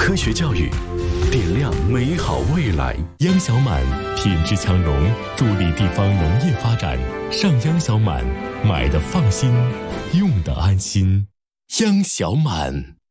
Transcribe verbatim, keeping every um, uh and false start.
科学教育，点亮美好未来。 央小满品质强融，助力地方农业发展。上央小满，买的放心，用的安心。央小满。